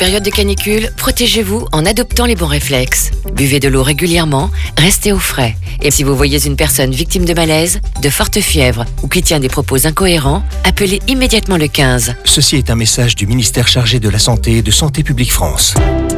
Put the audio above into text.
période de canicule, protégez-vous en adoptant les bons réflexes. Buvez de l'eau régulièrement, restez au frais. Et si vous voyez une personne victime de malaise, de forte fièvre ou qui tient des propos incohérents, appelez immédiatement le 15. Ceci est un message du ministère chargé de la Santé et de Santé publique France.